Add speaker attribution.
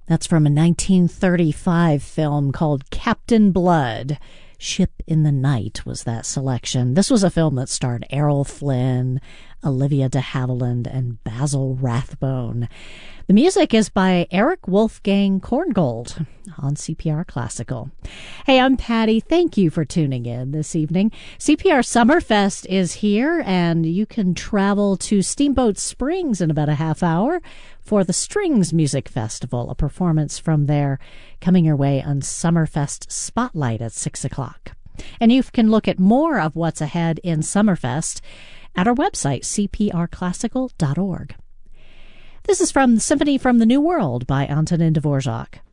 Speaker 1: That's from a 1935 film called Captain Blood. Ship in the Night was that selection. This was a film that starred Errol Flynn, Olivia de Havilland, and Basil Rathbone. The music is by Eric Wolfgang Korngold on CPR Classical. Hey, I'm Patty. Thank you for tuning in this evening. CPR Summerfest is here, and you can travel to Steamboat Springs in about a half hour for the Strings Music Festival, a performance from there coming your way on Summerfest Spotlight at 6 o'clock. And you can look at more of what's ahead in Summerfest at our website, cprclassical.org. This is from Symphony from the New World by Antonin Dvorak.